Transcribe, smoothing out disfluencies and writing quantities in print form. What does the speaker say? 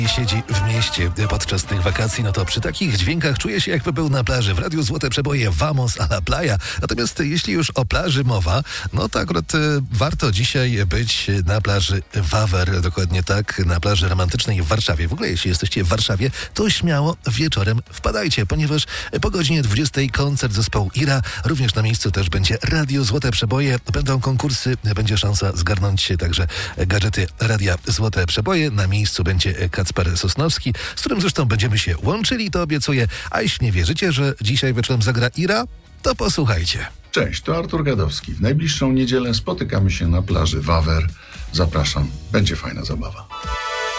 siedzi w mieście podczas tych wakacji, no to przy takich dźwiękach czuje się, jakby był na plaży. W Radiu Złote Przeboje Vamos a la playa. Natomiast jeśli już o plaży mowa, no to akurat warto dzisiaj być na plaży Wawer, dokładnie tak, na plaży romantycznej w Warszawie. W ogóle jeśli jesteście w Warszawie, to śmiało wieczorem wpadajcie, ponieważ po godzinie 20 koncert zespołu Ira, również na miejscu też będzie Radio Złote Przeboje, będą konkursy, będzie szansa zgarnąć także gadżety Radia Złote Przeboje. Na miejscu będzie Kacper Sosnowski, z którym zresztą będziemy się łączyli, to obiecuję. A jeśli nie wierzycie, że dzisiaj wieczorem zagra Ira, to posłuchajcie. Cześć, to Artur Gadowski. W najbliższą niedzielę spotykamy się na plaży Wawer. Zapraszam, będzie fajna zabawa.